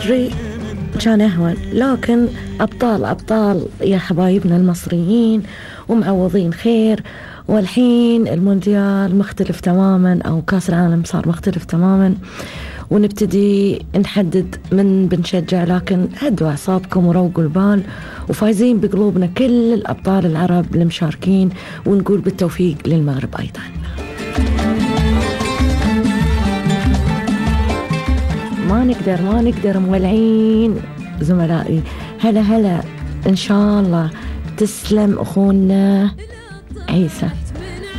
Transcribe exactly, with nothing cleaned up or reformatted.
دري كان أهون، لكن أبطال أبطال يا حبايبنا المصريين ومعوضين خير. والحين المونديال مختلف تماما، أو كاس العالم صار مختلف تماما، ونبتدي نحدد من بنشجع. لكن هدوا أعصابكم وروقوا البال، وفايزين بقلوبنا كل الأبطال العرب المشاركين، ونقول بالتوفيق للمغرب أيضا. ما نقدر ما نقدر مولعين زملائي. هلا هلا إن شاء الله. تسلم أخونا عيسى.